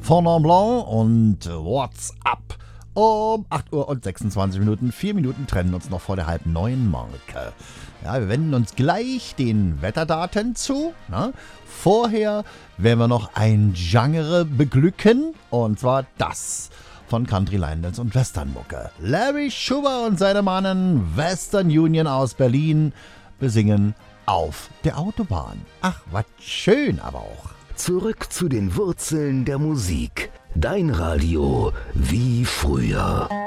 Fondant Blanc und What's Up. Um 8 Uhr und 26 Minuten. 4 Minuten trennen uns noch vor der halb neuen Marke. Ja, wir wenden uns gleich den Wetterdaten zu. Na? Vorher werden wir noch ein Genre beglücken. Und zwar das von Country Line Dance und Westernmucke. Larry Schuber und seine Mannen Western Union aus Berlin besingen Auf der Autobahn. Ach, was schön aber auch. Zurück zu den Wurzeln der Musik. Dein Radio wie früher.